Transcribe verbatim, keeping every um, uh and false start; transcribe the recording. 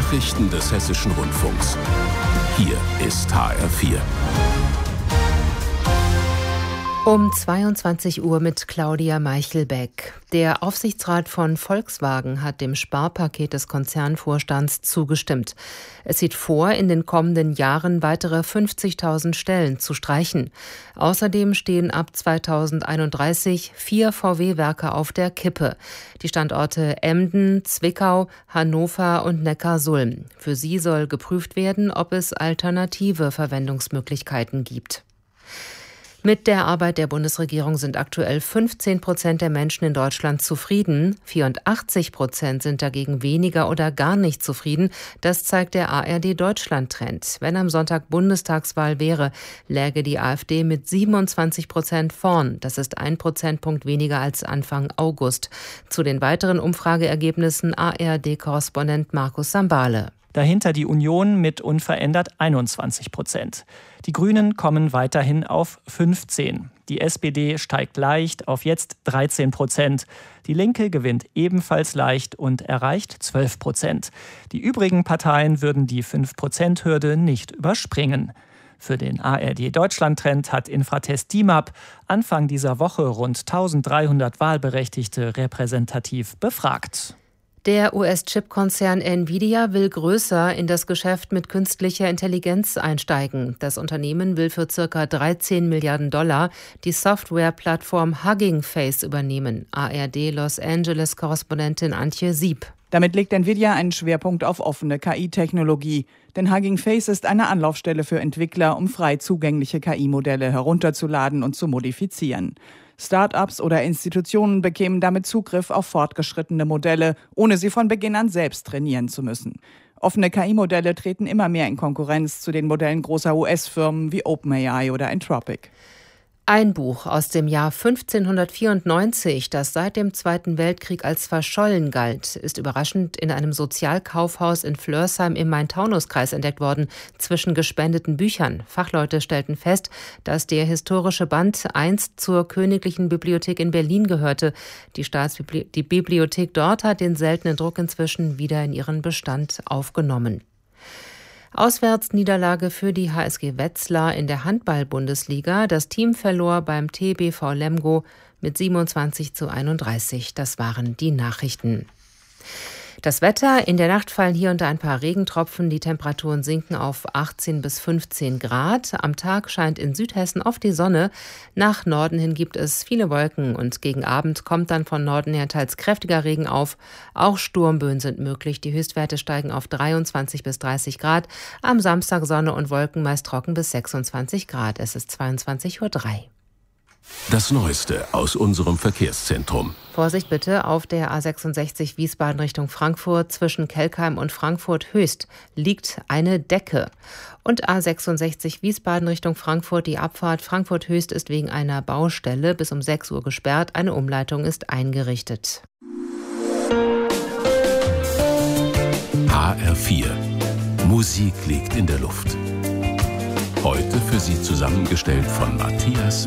Nachrichten des Hessischen Rundfunks. Hier ist H R vier. Um zweiundzwanzig Uhr mit Claudia Meichelbeck. Der Aufsichtsrat von Volkswagen hat dem Sparpaket des Konzernvorstands zugestimmt. Es sieht vor, in den kommenden Jahren weitere fünfzigtausend Stellen zu streichen. Außerdem stehen ab zweitausendeinunddreißig vier V W-Werke auf der Kippe. Die Standorte Emden, Zwickau, Hannover und Neckarsulm. Für sie soll geprüft werden, ob es alternative Verwendungsmöglichkeiten gibt. Mit der Arbeit der Bundesregierung sind aktuell fünfzehn Prozent der Menschen in Deutschland zufrieden. vierundachtzig Prozent sind dagegen weniger oder gar nicht zufrieden. Das zeigt der A R D-Deutschland-Trend. Wenn am Sonntag Bundestagswahl wäre, läge die AfD mit siebenundzwanzig Prozent vorn. Das ist ein Prozentpunkt weniger als Anfang August. Zu den weiteren Umfrageergebnissen A R D-Korrespondent Markus Sambale. Dahinter die Union mit unverändert einundzwanzig Prozent. Die Grünen kommen weiterhin auf fünfzehn. Die S P D steigt leicht auf jetzt dreizehn Prozent. Die Linke gewinnt ebenfalls leicht und erreicht zwölf Prozent. Die übrigen Parteien würden die fünf Prozent Hürde nicht überspringen. Für den A R D-Deutschland-Trend hat Infratest D I M A P Anfang dieser Woche rund eintausenddreihundert Wahlberechtigte repräsentativ befragt. Der U S-Chip-Konzern Nvidia will größer in das Geschäft mit künstlicher Intelligenz einsteigen. Das Unternehmen will für ca. dreizehn Milliarden Dollar die Softwareplattform Hugging Face übernehmen. A R D Los Angeles-Korrespondentin Antje Sieb. Damit legt Nvidia einen Schwerpunkt auf offene K I-Technologie. Denn Hugging Face ist eine Anlaufstelle für Entwickler, um frei zugängliche K I-Modelle herunterzuladen und zu modifizieren. Start-ups oder Institutionen bekämen damit Zugriff auf fortgeschrittene Modelle, ohne sie von Beginn an selbst trainieren zu müssen. Offene K I-Modelle treten immer mehr in Konkurrenz zu den Modellen großer U S-Firmen wie OpenAI oder Anthropic. Ein Buch aus dem Jahr fünfzehnhundertvierundneunzig, das seit dem Zweiten Weltkrieg als verschollen galt, ist überraschend in einem Sozialkaufhaus in Flörsheim im Main-Taunus-Kreis entdeckt worden, zwischen gespendeten Büchern. Fachleute stellten fest, dass der historische Band einst zur Königlichen Bibliothek in Berlin gehörte. Die Staatsbibli- die Bibliothek dort hat den seltenen Druck inzwischen wieder in ihren Bestand aufgenommen. Auswärtsniederlage für die H S G Wetzlar in der Handball-Bundesliga. Das Team verlor beim T B V Lemgo mit siebenundzwanzig zu einunddreißig. Das waren die Nachrichten. Das Wetter: In der Nacht fallen hier und da ein paar Regentropfen. Die Temperaturen sinken auf achtzehn bis fünfzehn Grad. Am Tag scheint in Südhessen oft die Sonne. Nach Norden hin gibt es viele Wolken und gegen Abend kommt dann von Norden her teils kräftiger Regen auf. Auch Sturmböen sind möglich. Die Höchstwerte steigen auf dreiundzwanzig bis dreißig Grad. Am Samstag Sonne und Wolken, meist trocken bis sechsundzwanzig Grad. Es ist zweiundzwanzig Uhr drei. Das Neueste aus unserem Verkehrszentrum. Vorsicht bitte auf der A sechsundsechzig Wiesbaden Richtung Frankfurt. Zwischen Kelkheim und Frankfurt Höchst liegt eine Decke. Und A sechsundsechzig Wiesbaden Richtung Frankfurt, die Abfahrt Frankfurt Höchst ist wegen einer Baustelle bis um sechs Uhr gesperrt. Eine Umleitung ist eingerichtet. H R vier. Musik liegt in der Luft. Heute für Sie zusammengestellt von Matthias